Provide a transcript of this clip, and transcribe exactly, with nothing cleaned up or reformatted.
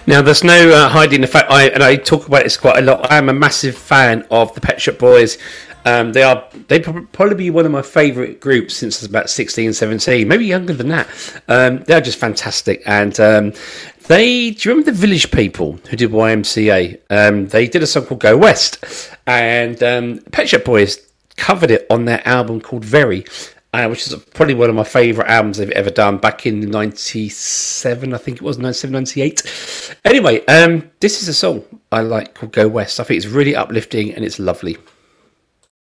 Now, there's no uh, hiding the fact, I, and I talk about this quite a lot. I am a massive fan of the Pet Shop Boys. Um, they are they probably be one of my favourite groups since I was about sixteen, seventeen, maybe younger than that. Um, they're just fantastic, and um, they. Do you remember the Village People who did Y M C A? Um, they did a song called "Go West," and um, Pet Shop Boys covered it on their album called "Very." Uh, which is probably one of my favourite albums they've ever done, back in ninety-seven, I think it was, ninety-seven, ninety-eight. Anyway, um, this is a song I like called Go West. I think it's really uplifting and it's lovely.